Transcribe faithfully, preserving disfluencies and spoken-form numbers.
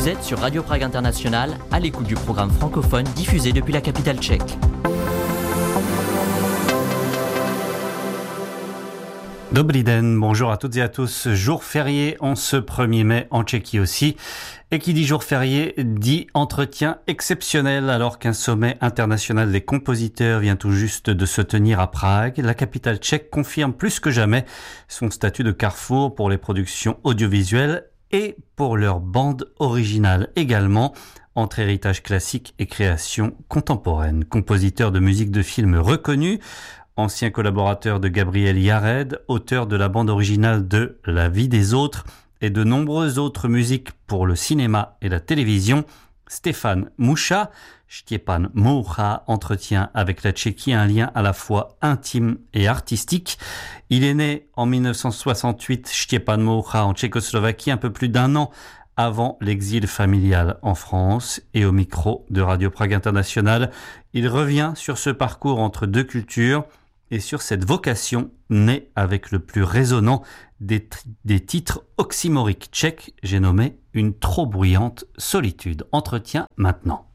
Vous êtes sur Radio Prague International, à l'écoute du programme francophone diffusé depuis la capitale tchèque. Dobrý den, bonjour à toutes et à tous. Jour férié en ce premier mai en Tchéquie aussi. Et qui dit jour férié dit entretien exceptionnel alors qu'un sommet international des compositeurs vient tout juste de se tenir à Prague. La capitale tchèque confirme plus que jamais son statut de carrefour pour les productions audiovisuelles et pour leur bande originale également, entre héritage classique et création contemporaine. Compositeur de musique de film reconnu, ancien collaborateur de Gabriel Yared, auteur de la bande originale de La vie des autres et de nombreuses autres musiques pour le cinéma et la télévision, Stefan Moucha, Stjepan Moucha, entretient avec la Tchéquie un lien à la fois intime et artistique. Il est né en dix-neuf cent soixante-huit, Stjepan Moucha, en Tchécoslovaquie, un peu plus d'un an avant l'exil familial en France, et au micro de Radio Prague International, il revient sur ce parcours entre deux cultures et sur cette vocation née avec le plus résonnant des, des titres oxymoriques tchèques, j'ai nommé Une trop bruyante solitude. Entretien maintenant.